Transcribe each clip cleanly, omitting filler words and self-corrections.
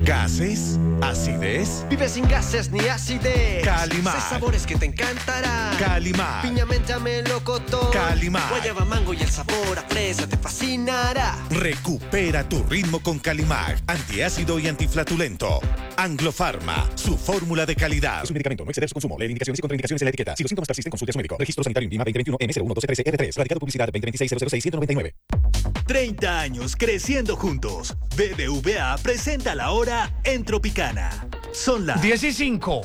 ¿Gases? ¿Acidez? Vive sin gases ni acidez. Calimar. 6 sabores que te encantarán. Calimar. Piña, menta, melocotón. Calimar. Guayaba, mango y el sabor a fresa te fascinará. Recupera tu ritmo con Calimar, antiácido y antiflatulento. Anglofarma, su fórmula de calidad. Es un medicamento, no exceder su consumo. Leer indicaciones y contraindicaciones en la etiqueta. Si los síntomas persisten, consulte a su médico. Registro sanitario INVIMA 2021 M011213R3. Radicado publicidad 2026-006-199. 30 años creciendo juntos. BBVA presenta la hora en Tropicana. Son las 15.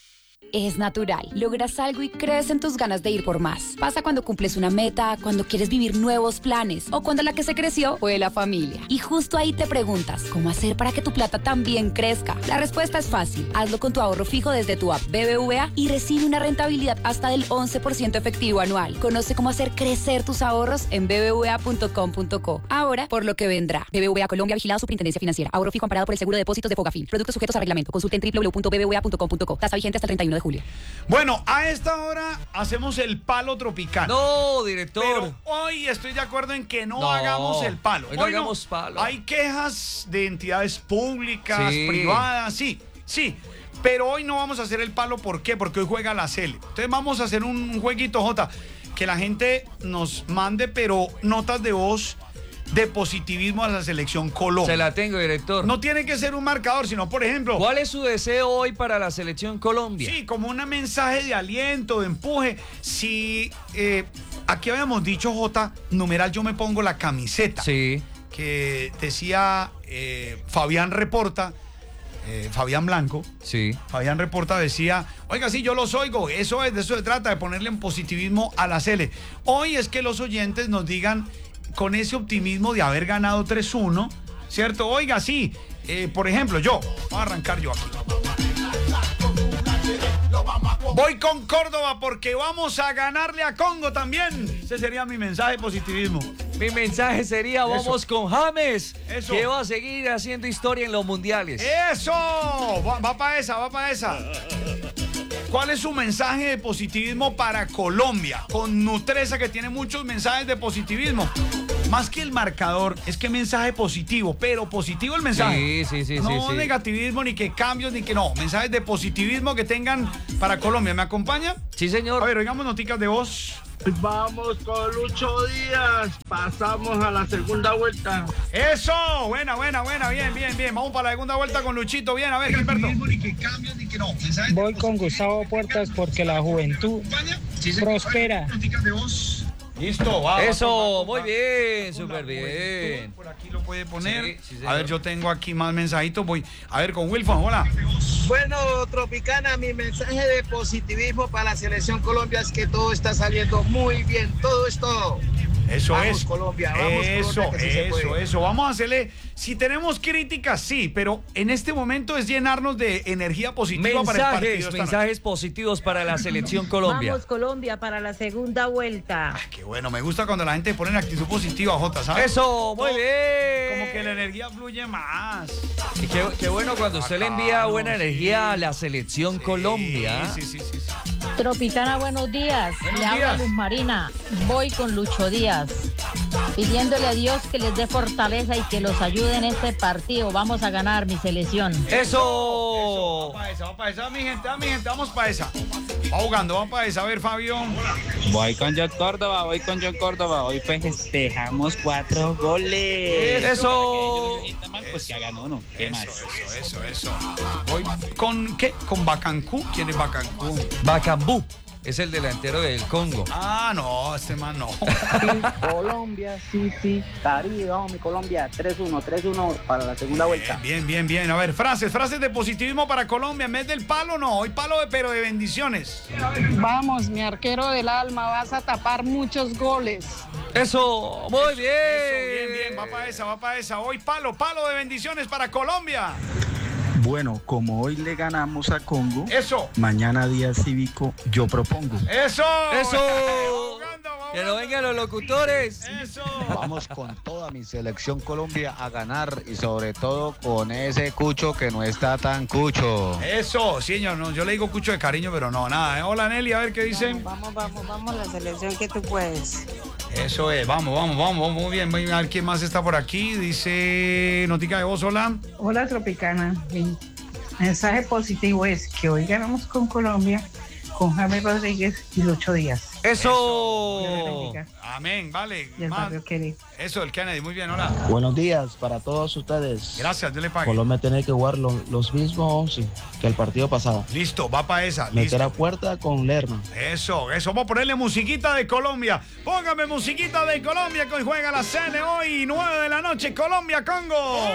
Es natural. Logras algo y crees en tus ganas de ir por más. Pasa cuando cumples una meta, cuando quieres vivir nuevos planes o cuando la que se creció fue la familia. Y justo ahí te preguntas, ¿cómo hacer para que tu plata también crezca? La respuesta es fácil. Hazlo con tu ahorro fijo desde tu app BBVA y recibe una rentabilidad hasta del 11% efectivo anual. Conoce cómo hacer crecer tus ahorros en bbva.com.co. Ahora, por lo que vendrá. BBVA Colombia, vigilado Superintendencia Financiera. Ahorro fijo amparado por el seguro de depósitos de Fogafín. Productos sujetos a reglamento. Consulte en www.bbva.com.co. Tasa vigente hasta el 31 de julio. Bueno, a esta hora hacemos el palo tropicano. No, director. Pero hoy estoy de acuerdo en que no hagamos el palo. Hoy no hagamos palo. Hay quejas de entidades públicas, Sí. privadas, sí. Pero hoy no vamos a hacer el palo, ¿por qué? Porque hoy juega la Sele. Entonces vamos a hacer un jueguito, Jota, que la gente nos mande, pero notas de voz de positivismo a la selección Colombia. Se la tengo, director. No tiene que ser un marcador, sino, por ejemplo... ¿Cuál es su deseo hoy para la selección Colombia? Sí, como un mensaje de aliento, de empuje. Si aquí habíamos dicho, Jota, numeral, yo me pongo la camiseta. Sí. Que decía Fabián Reporta, Fabián Blanco. Sí. Fabián Reporta decía, oiga, sí, yo los oigo. De eso se trata, de ponerle en positivismo a la Sele. Hoy es que los oyentes nos digan, con ese optimismo de haber ganado 3-1, ¿cierto? Oiga, sí, por ejemplo, voy a arrancar yo aquí. Voy con Córdoba porque vamos a ganarle a Congo también. Ese sería mi mensaje de positivismo. Mi mensaje sería, vamos con James, Eso. que va a seguir haciendo historia en los mundiales. ¡Eso! Va para esa. ¿Cuál es su mensaje de positivismo para Colombia? Con Nutresa, que tiene muchos mensajes de positivismo. Más que el marcador, es que mensaje positivo, pero positivo el mensaje. Sí. No negativismo, ni que cambios, ni que no. Mensajes de positivismo que tengan para Colombia. ¿Me acompaña? Sí, señor. A ver, oigamos noticas de voz. Vamos con Lucho Díaz. Pasamos a la segunda vuelta. ¡Eso! Buena. Bien. Vamos para la segunda vuelta con Luchito. Bien, a ver, Gilberto. Voy con Gustavo Puertas porque la juventud prospera. Listo, va. Eso, muy bien, súper bien. Por aquí lo puede poner. Sí, a ver, yo tengo aquí más mensajitos. Voy a ver con Wilfon. Hola. Bueno, Tropicana, mi mensaje de positivismo para la selección Colombia es que todo está saliendo muy bien. Todo es todo. Eso Vamos, es. Colombia, vamos, Colombia, que sí se puede. Eso. Vamos a hacerle. Si tenemos críticas, sí, pero en este momento es llenarnos de energía positiva para el partido. Mensajes positivos para la selección Colombia. Vamos, Colombia, para la segunda vuelta. Ay, qué bueno, me gusta cuando la gente pone en actitud positiva, Jota, ¿sabes? Eso, muy bien. Como que la energía fluye más. Y qué bueno cuando usted le envía buena energía a la selección Colombia. Sí. Tropicana, buenos días. Buenos Le habla días. Luz Marina. Voy con Lucho Díaz, pidiéndole a Dios que les dé fortaleza y que los ayude en este partido. Vamos a ganar, mi selección. Eso. Va para esa, mi gente, vamos para esa. Va jugando, va para esa. A ver, Fabio. Voy con John Córdoba. Hoy festejamos 4 goles. Eso. Pues ya ganó, ¿no? ¿Qué más? Eso. Voy con, ¿qué? ¿Con Bacancú? ¿Quién es Bacancú? Bacambú es el delantero del Congo. Ah, no, este man no. Colombia, sí. Caribe, vamos, mi Colombia. 3-1 para la segunda vuelta. Bien. A ver, frases de positivismo para Colombia. En vez del palo, no. Hoy palo, pero de bendiciones. Vamos, mi arquero del alma, vas a tapar muchos goles. Eso, muy bien. Eso, bien. Va para esa. Hoy palo de bendiciones para Colombia. Bueno, como hoy le ganamos a Congo, Eso. mañana día cívico, yo propongo. Eso. Que no vengan los locutores. Eso. Vamos con toda mi selección Colombia a ganar y sobre todo con ese Cucho que no está tan cucho. Eso, señor. No, yo le digo Cucho de cariño, pero no, nada. Hola, Nelly, a ver qué dicen. Vamos, la selección que tú puedes. Eso es, vamos, muy bien. Voy a ver quién más está por aquí. Dice Notica de Voz, hola. Hola, Tropicana. Mi mensaje positivo es que hoy ganamos con Colombia, con James Rodríguez y Lucho Díaz. ¡Eso! Amén, vale. Y el barrio Kennedy. Eso, el Kennedy, muy bien, hola. Buenos días para todos ustedes. Gracias, yo le pague. Colombia tiene que jugar los mismos 11 que el partido pasado. Listo, va para esa. Meter a puerta con Lerma. Eso, vamos a ponerle musiquita de Colombia. Póngame musiquita de Colombia que hoy juega la CN hoy, 9 de la noche, Colombia, Congo.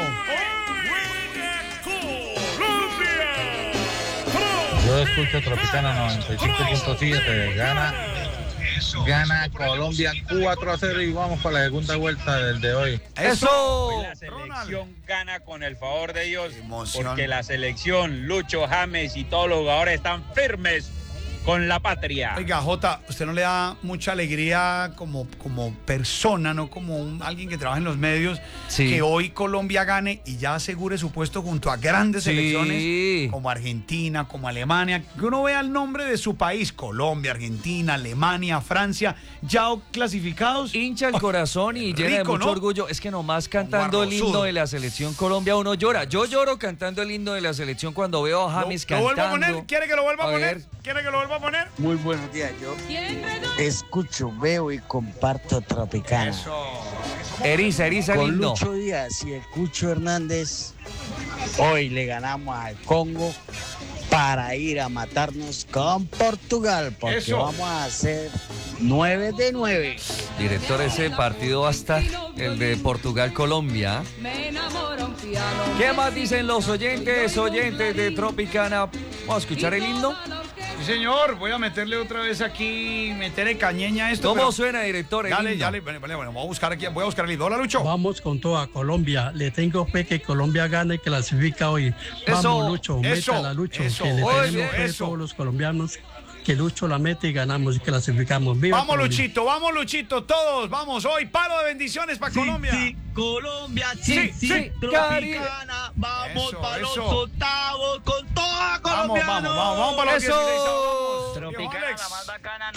Yo escucho Tropicana 95.7, gana Colombia 4-0 y vamos para la segunda vuelta del de hoy. ¡Eso! Hoy la selección gana con el favor de Dios, porque la selección, Lucho, James y todos los jugadores están firmes con la patria. Oiga, Jota, ¿usted no le da mucha alegría como persona, no como alguien que trabaja en los medios, que hoy Colombia gane y ya asegure su puesto junto a grandes selecciones como Argentina, como Alemania? Que uno vea el nombre de su país, Colombia, Argentina, Alemania, Francia, ya clasificados. Hincha el corazón y llena de mucho orgullo. Es que nomás cantando el himno de la selección Colombia uno llora. Yo lloro cantando el himno de la selección cuando veo a James cantando. ¿Lo vuelvo a poner? ¿Quiere que lo vuelva a poner? ¿Quiere que lo vuelva a poner? Muy buenos días, yo escucho, veo y comparto Tropicana. Eriza el con himno. Lucho Díaz y el Cucho Hernández, hoy le ganamos al Congo para ir a matarnos con Portugal, porque vamos a hacer 9 de 9. Director, ese partido va a estar, el de Portugal-Colombia. ¿Qué más dicen los oyentes de Tropicana? Vamos a escuchar el himno. Sí, señor, voy a meterle otra vez aquí, meterle cañeña a esto. ¿Cómo suena, director? Dale, bueno, voy a buscar aquí, voy a buscar el himno. Hola, Lucho. Vamos con toda Colombia, le tengo fe que Colombia gane y clasifica hoy. Vamos, Lucho, métala, Lucho, que le tenemos fe a todos los colombianos. Que Lucho la mete y ganamos y clasificamos. ¡Viva vamos, Colombia! Vamos, Luchito, todos, vamos hoy, palo de bendiciones para Colombia. Sí, Colombia, sí, Tropicana, vamos para los octavos con toda Colombia. Vamos para los 16. Tropicana, la más bacana,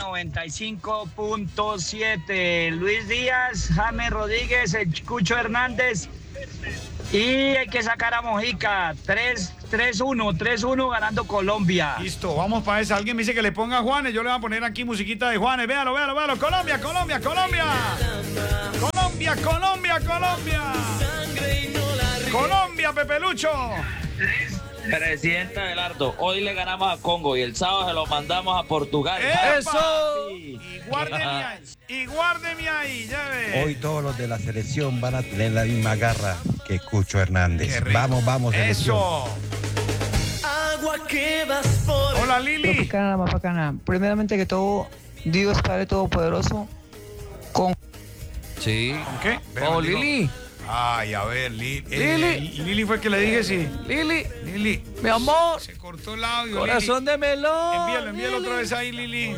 95.7. Luis Díaz, James Rodríguez, el Cucho Hernández. Y hay que sacar a Mojica, 3-1 ganando Colombia. Listo, vamos para esa. Alguien me dice que le ponga a Juanes, yo le voy a poner aquí musiquita de Juanes. Véalo. Colombia. Colombia, Pepe Lucho. Presidente Abelardo, hoy le ganamos a Congo y el sábado se lo mandamos a Portugal. ¡Eso! Y guárdeme ahí, ya ve. Hoy todos los de la selección van a tener la misma garra que Cucho Hernández. Vamos, selección. ¡Eso! Hola, Lili. Tropicana, más bacana. Primeramente que todo, Dios Padre Todopoderoso. Sí. ¿Con qué? Oh, Lili. Ay, a ver, Lili fue que le dije sí. Lili, mi amor. Se cortó el audio. Corazón de melón. Envíalo otra vez ahí, Lili.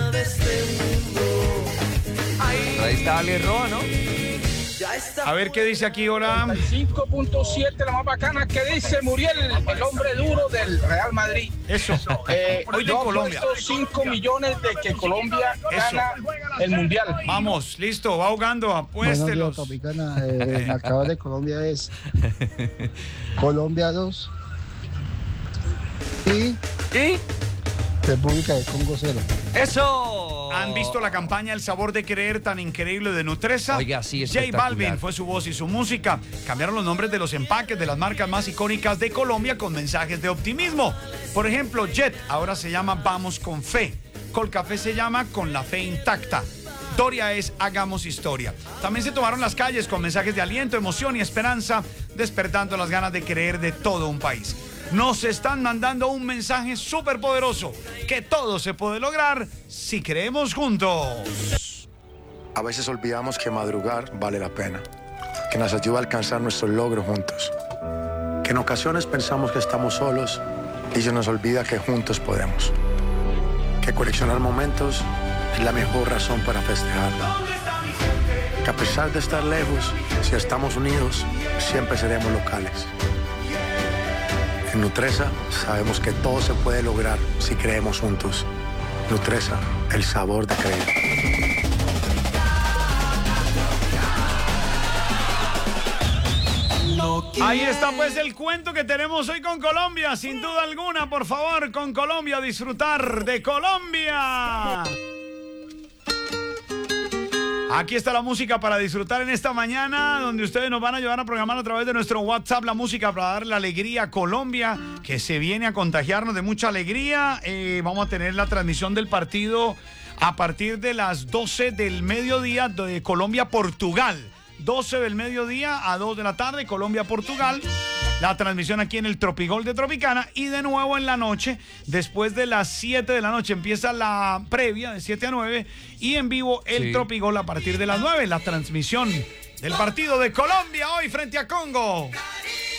Ahí está Ale Roa, ¿no? A ver qué dice aquí ahora. 5.7, la más bacana, que dice Muriel, el hombre duro del Real Madrid. Eso. Hoy de Colombia. 5 millones de que Colombia gana el Mundial. Vamos, listo, va ahogando, apuéstelos. Tropicana, el marcador de Colombia es Colombia 2 y República del Congo 0. ¡Eso! ¿Han visto la campaña El Sabor de Creer tan increíble de Nutresa? Oiga, sí, J Balvin fue su voz y su música. Cambiaron los nombres de los empaques de las marcas más icónicas de Colombia con mensajes de optimismo. Por ejemplo, Jet ahora se llama Vamos con Fe. Colcafé se llama Con la Fe Intacta. Doria es Hagamos Historia. También se tomaron las calles con mensajes de aliento, emoción y esperanza, despertando las ganas de creer de todo un país. Nos están mandando un mensaje súper poderoso, que todo se puede lograr si creemos juntos. A veces olvidamos que madrugar vale la pena, que nos ayuda a alcanzar nuestros logros juntos, que en ocasiones pensamos que estamos solos y se nos olvida que juntos podemos, que coleccionar momentos es la mejor razón para festejar, que a pesar de estar lejos, si estamos unidos, siempre seremos locales. En Nutresa sabemos que todo se puede lograr si creemos juntos. Nutresa, el sabor de creer. Ahí está pues el cuento que tenemos hoy con Colombia, sin duda alguna, por favor, con Colombia, disfrutar de Colombia. Aquí está la música para disfrutar en esta mañana, donde ustedes nos van a ayudar a programar a través de nuestro WhatsApp la música para darle alegría a Colombia, que se viene a contagiarnos de mucha alegría. Vamos a tener la transmisión del partido a partir de las 12 del mediodía de Colombia-Portugal. 12 del mediodía a 2 de la tarde, Colombia-Portugal. La transmisión aquí en el Tropigol de Tropicana. Y de nuevo en la noche, después de las 7 de la noche, empieza la previa de 7 a 9. Y en vivo el Tropigol a partir de las 9. La transmisión del partido de Colombia hoy frente a Congo.